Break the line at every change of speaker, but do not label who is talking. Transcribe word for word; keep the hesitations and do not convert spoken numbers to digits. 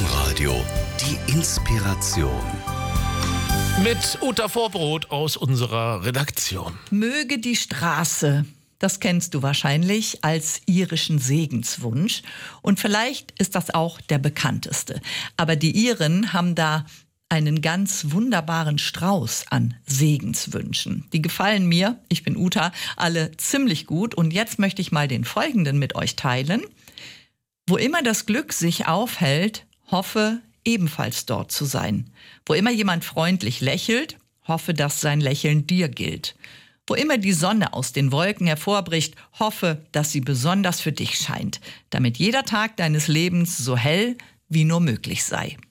Domradio, die Inspiration.
Mit Uta Vorbrot aus unserer Redaktion.
Möge die Straße, das kennst du wahrscheinlich als irischen Segenswunsch. Und vielleicht ist das auch der bekannteste. Aber die Iren haben da einen ganz wunderbaren Strauß an Segenswünschen. Die gefallen mir, ich bin Uta, alle ziemlich gut. Und jetzt möchte ich mal den folgenden mit euch teilen. Wo immer das Glück sich aufhält, hoffe, ebenfalls dort zu sein. Wo immer jemand freundlich lächelt, hoffe, dass sein Lächeln dir gilt. Wo immer die Sonne aus den Wolken hervorbricht, hoffe, dass sie besonders für dich scheint, damit jeder Tag deines Lebens so hell wie nur möglich sei.